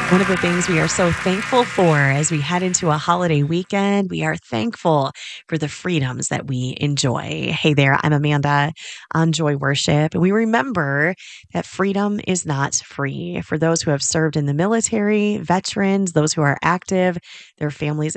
One of the things we are so thankful for as we head into a holiday weekend, we are thankful for the freedoms that we enjoy. Hey there, I'm Amanda on Joy Worship. And we remember that freedom is not free. For those who have served in the military, veterans, those who are active, their families